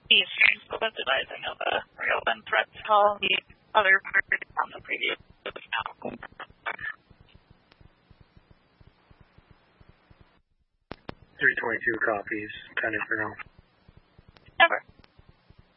These was advising of a reopened threat to all the other parties on the previous now. 322 copies, kind of for now.